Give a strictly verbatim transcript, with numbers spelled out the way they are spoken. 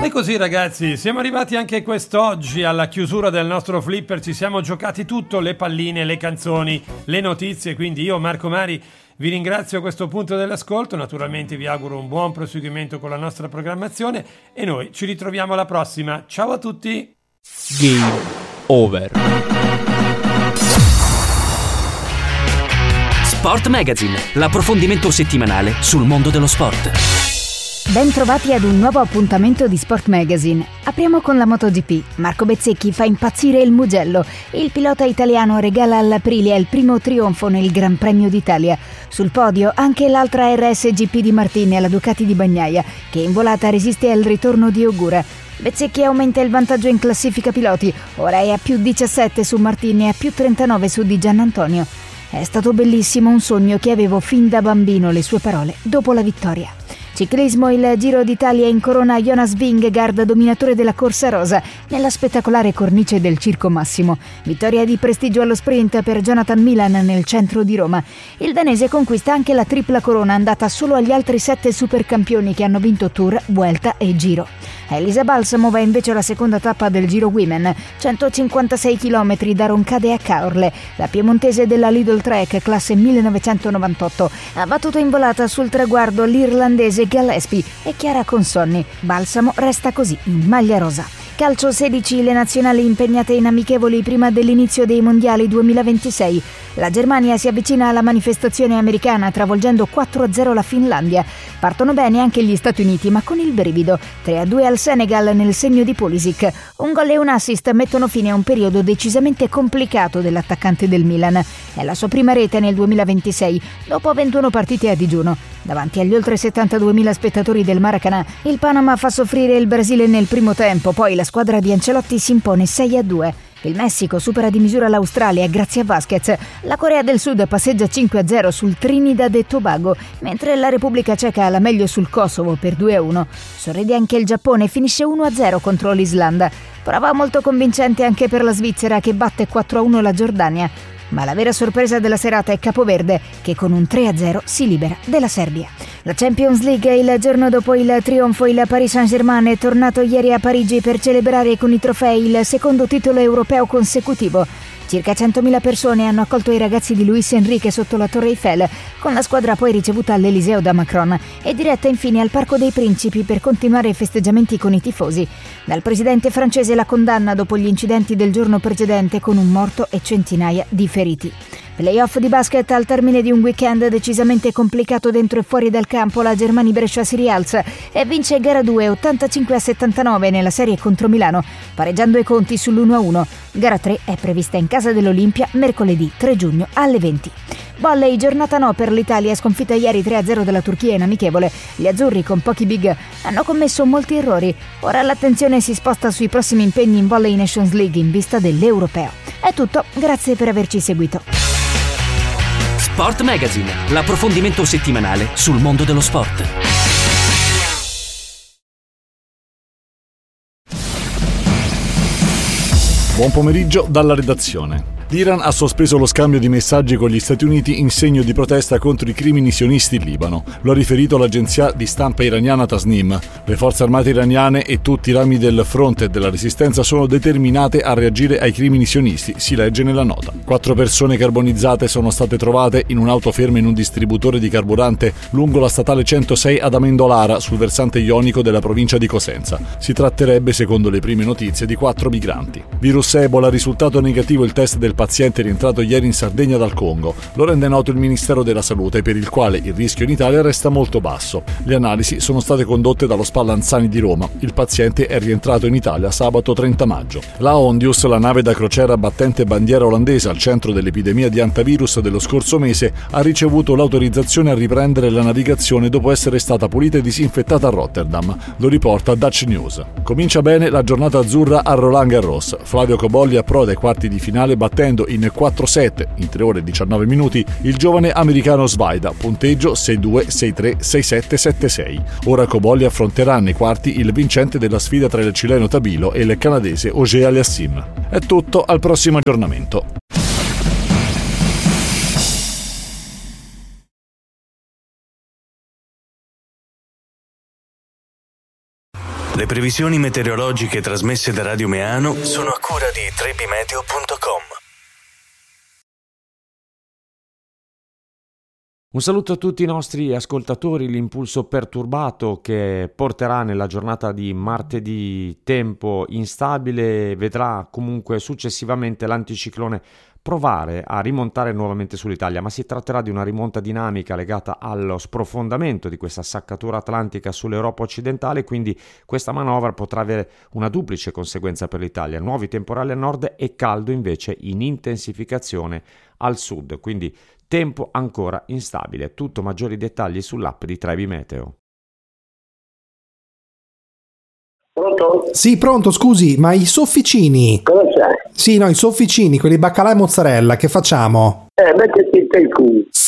E così ragazzi, siamo arrivati anche quest'oggi alla chiusura del nostro flipper, ci siamo giocati tutto, le palline, le canzoni, le notizie, quindi io Marco Mari vi ringrazio a questo punto dell'ascolto, naturalmente vi auguro un buon proseguimento con la nostra programmazione e noi ci ritroviamo alla prossima, ciao a tutti! Game over. Sport Magazine, l'approfondimento settimanale sul mondo dello sport. Bentrovati ad un nuovo appuntamento di Sport Magazine. Apriamo con la MotoGP. Marco Bezzecchi fa impazzire il Mugello. Il pilota italiano regala all'Aprilia il primo trionfo nel Gran Premio d'Italia. Sul podio anche l'altra R S G P di Martini alla Ducati di Bagnaia, che in volata resiste al ritorno di Ogura. Bezzecchi aumenta il vantaggio in classifica piloti, ora è a più diciassette su Martini e a più trentanove su Di Giannantonio. È stato bellissimo, un sogno che avevo fin da bambino, le sue parole dopo la vittoria. Ciclismo, il Giro d'Italia incorona Jonas Vingegaard, dominatore della corsa rosa, nella spettacolare cornice del Circo Massimo. Vittoria di prestigio allo sprint per Jonathan Milan nel centro di Roma. Il danese conquista anche la tripla corona, andata solo agli altri sette supercampioni che hanno vinto Tour, Vuelta e Giro. Elisa Balsamo va invece alla seconda tappa del Giro Women, centocinquantasei chilometri da Roncade a Caorle. La piemontese della Lidl Trek, classe millenovecentonovantotto, ha battuto in volata sul traguardo l'irlandese Gillespie e Chiara Consonni. Balsamo resta così in maglia rosa. Calcio sedici, le nazionali impegnate in amichevoli prima dell'inizio dei mondiali duemilaventisei. La Germania si avvicina alla manifestazione americana travolgendo quattro a zero la Finlandia. Partono bene anche gli Stati Uniti, ma con il brivido. tre a due al Senegal nel segno di Pulisic. Un gol e un assist mettono fine a un periodo decisamente complicato dell'attaccante del Milan. È la sua prima rete nel duemilaventisei, dopo ventuno partite a digiuno. Davanti agli oltre settantaduemila spettatori del Maracanã, il Panama fa soffrire il Brasile nel primo tempo, poi la squadra di Ancelotti si impone sei a due. Il Messico supera di misura l'Australia grazie a Vasquez. La Corea del Sud passeggia cinque a zero sul Trinidad e Tobago, mentre la Repubblica Ceca ha la meglio sul Kosovo per due a uno. Sorride anche il Giappone, finisce uno a zero contro l'Islanda. Prova molto convincente anche per la Svizzera, che batte quattro a uno la Giordania. Ma la vera sorpresa della serata è Capoverde, che con un tre a zero si libera della Serbia. La Champions League, il giorno dopo il trionfo, il Paris Saint-Germain è tornato ieri a Parigi per celebrare con i trofei il secondo titolo europeo consecutivo. Circa centomila persone hanno accolto i ragazzi di Luis Enrique sotto la Torre Eiffel, con la squadra poi ricevuta all'Eliseo da Macron e diretta infine al Parco dei Principi per continuare i festeggiamenti con i tifosi. Dal presidente francese la condanna dopo gli incidenti del giorno precedente, con un morto e centinaia di feriti. Playoff di basket, al termine di un weekend decisamente complicato dentro e fuori dal campo, la Germania Brescia si rialza e vince gara due ottantacinque a settantanove nella serie contro Milano, pareggiando i conti sull'uno a uno. Gara tre è prevista in casa dell'Olimpia mercoledì tre giugno alle venti. Volley, giornata no per l'Italia, sconfitta ieri tre a zero dalla Turchia in amichevole. Gli azzurri, con pochi big, hanno commesso molti errori. Ora l'attenzione si sposta sui prossimi impegni in Volley Nations League in vista dell'Europeo. È tutto, grazie per averci seguito. Sport Magazine, l'approfondimento settimanale sul mondo dello sport. Buon pomeriggio dalla redazione. L'Iran ha sospeso lo scambio di messaggi con gli Stati Uniti in segno di protesta contro i crimini sionisti in Libano. Lo ha riferito l'agenzia di stampa iraniana Tasnim. Le forze armate iraniane e tutti i rami del fronte della resistenza sono determinate a reagire ai crimini sionisti, si legge nella nota. Quattro persone carbonizzate sono state trovate in un'auto ferma in un distributore di carburante lungo la statale centosei ad Amendolara, sul versante ionico della provincia di Cosenza. Si tratterebbe, secondo le prime notizie, di quattro migranti. Virus Ebola, risultato negativo il test del paziente rientrato ieri in Sardegna dal Congo. Lo rende noto il Ministero della Salute, per il quale il rischio in Italia resta molto basso. Le analisi sono state condotte dallo Spallanzani di Roma. Il paziente è rientrato in Italia sabato trenta maggio. La Ondius, la nave da crociera battente bandiera olandese al centro dell'epidemia di antivirus dello scorso mese, ha ricevuto l'autorizzazione a riprendere la navigazione dopo essere stata pulita e disinfettata a Rotterdam. Lo riporta Dutch News. Comincia bene la giornata azzurra a Roland Garros. Flavio Cobolli approda ai quarti di finale battendo in quattro set in tre ore e diciannove minuti il giovane americano Svaida, punteggio sei due, sei tre, sei sette, sette sei. Ora Cobolli affronterà nei quarti il vincente della sfida tra il cileno Tabilo e il canadese Auger Aliassime. È tutto, al prossimo aggiornamento. Le previsioni meteorologiche trasmesse da Radio Meano sono a cura di trebimeteo punto com. Un saluto a tutti i nostri ascoltatori. L'impulso perturbato che porterà nella giornata di martedì tempo instabile vedrà comunque successivamente l'anticiclone provare a rimontare nuovamente sull'Italia, ma si tratterà di una rimonta dinamica legata allo sprofondamento di questa saccatura atlantica sull'Europa occidentale, quindi questa manovra potrà avere una duplice conseguenza per l'Italia: nuovi temporali a nord e caldo invece in intensificazione al sud, quindi tempo ancora instabile. Tutto maggiori dettagli sull'app di Trebi Meteo. Pronto? Sì, pronto, scusi, ma i sofficini? Cosa c'è? Sì, no, i sofficini, quelli baccalà e mozzarella, che facciamo? Eh, mettiti il culo.